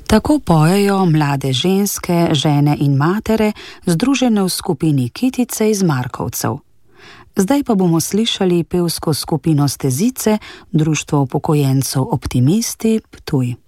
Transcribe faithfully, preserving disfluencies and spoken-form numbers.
Tako pojejo mlade ženske, žene in matere, združene v skupini Kitice iz Markovcev. Zdaj pa bomo slišali pevsko skupino Stezice, Društvo upokojencev Optimisti, Ptuj.